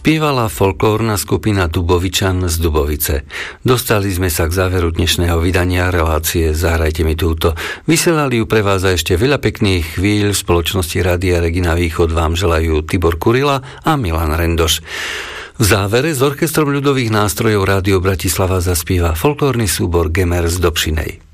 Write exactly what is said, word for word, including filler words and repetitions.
Spievala folklórna skupina Dubovičan z Dubovice. Dostali sme sa k záveru dnešného vydania relácie Zahrajte mi túto. Vysielali ju pre vás a ešte veľa pekných chvíľ v spoločnosti Rádia Regina Východ vám želajú Tibor Kurila a Milan Rendoš. V závere s orchestrom ľudových nástrojov Rádio Bratislava zaspieva folklórny súbor Gemer z Dobšinej.